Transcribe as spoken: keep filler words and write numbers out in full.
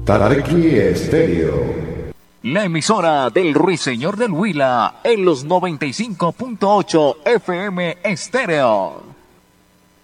Tararqui Estéreo. La emisora del Ruiseñor del Huila en los noventa y cinco punto ocho F M Estéreo.